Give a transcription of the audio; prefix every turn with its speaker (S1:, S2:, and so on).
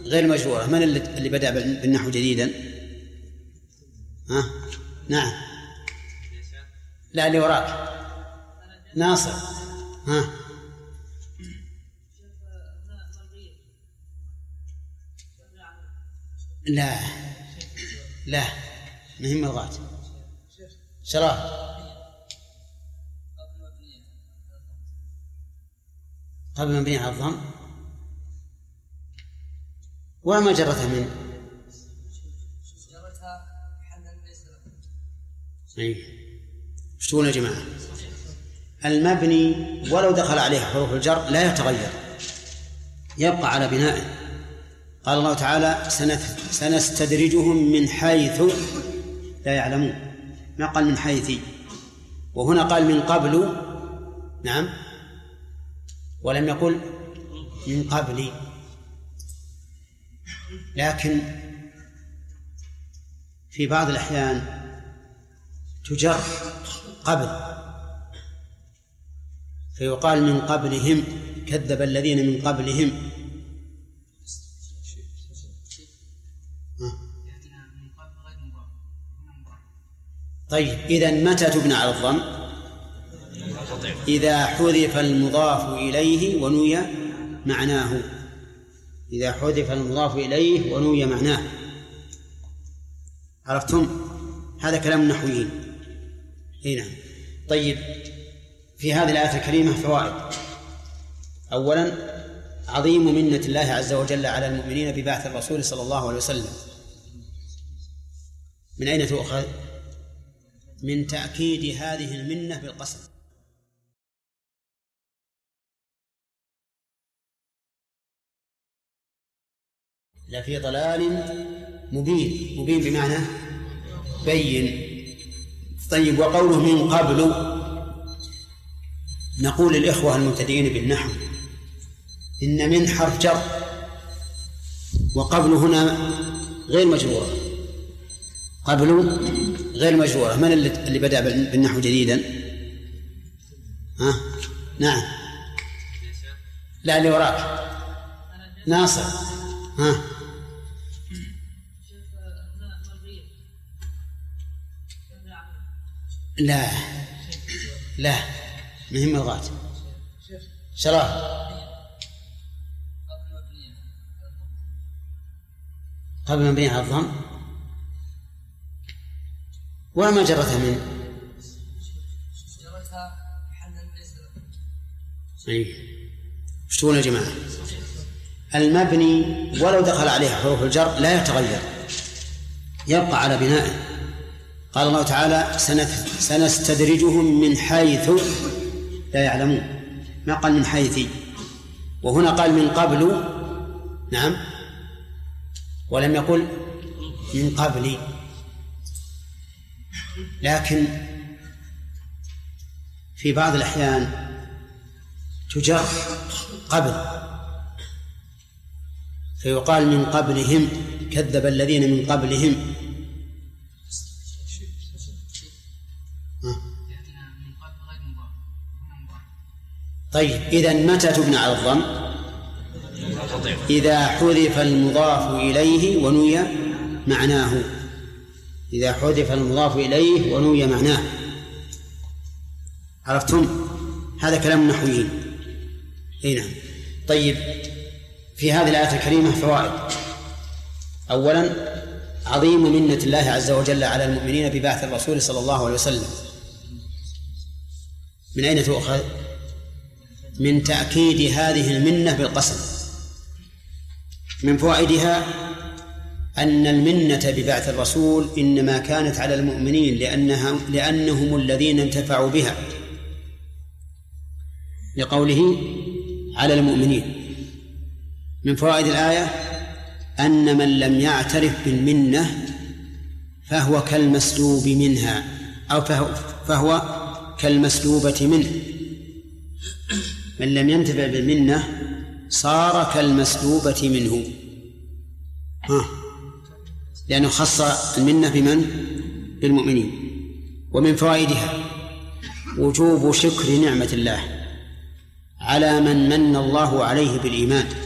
S1: غير مجرورة. من اللي بدأ بالنحو جديدا؟ نعم، لا اللي وراك ناصر. لا لا مهم الغات شراب قبل مبني على الضم وما جرتها من شتون يا جماعة؟ المبني ولو دخل عليه حروف الجر لا يتغير، يبقى على بنائه. قال الله تعالى سنستدرجهم من حيث لا يعلمون، ما قال من حيث، وهنا قال من قبل، نعم، ولم يقل من قبل. لكن في بعض الأحيان تجر قبل فيقال من قبلهم كذب الذين من قبلهم. طيب إذن متى تبنى على الضم؟ إذا حذف المضاف إليه ونوي معناه. إذا حذف المضاف إليه ونوي معناه. عرفتم؟ هذا كلام النحويين. هنا طيب في هذه الآية الكريمة فوائد. أولا عظيم منة الله عز وجل على المؤمنين ببعث الرسول صلى الله عليه وسلم. من أين تؤخذ؟ من تأكيد هذه المنة بالقسم. لفي ضلال مبين، مبين بمعنى بين. طيب وقوله من قبل، نقول للإخوة المبتدئين بالنحو إن من حرف جر، وقبل هنا غير مجرورة، قبل غير مجرورة. من اللي بدأ بالنحو جديدا؟ نعم، لا اللي وراك ناصر. لا لا مهم الغات شراب قبل مبني على الضم وما جرتها من شتون يا جماعة؟ المبني ولو دخل عليه حروف الجر لا يتغير، يبقى على بنائه. قال الله تعالى سنستدرجهم من حيث لا يعلمون، ما قال من حيث، وهنا قال من قبل، نعم، ولم يقل من قبل. لكن في بعض الأحيان تجر قبل فيقال من قبلهم كذب الذين من قبلهم. طيب إذن متى تبنى على الضم؟ إذا حذف المضاف إليه ونوي معناه. إذا حذف المضاف إليه ونوي معناه. عرفتم؟ هذا كلام النحويين. هنا طيب في هذه الآية الكريمة فوائد. أولا عظيم منة الله عز وجل على المؤمنين ببعث الرسول صلى الله عليه وسلم. من أين تؤخذ؟ من تأكيد هذه المنة بالقسم. من فوائدها أن المنة ببعث الرسول إنما كانت على المؤمنين لأنهم الذين انتفعوا بها، لقوله على المؤمنين. من فوائد الآية أن من لم يعترف بالمنة فهو كالمسلوب منها، أو فهو كالمسلوبة منه. من لم ينتفع بالمنة صار كالمسلوبة منه، لأنه خص المنة بمن؟ بالمؤمنين. ومن فوائدها وجوب شكر نعمة الله على من من الله عليه بالإيمان،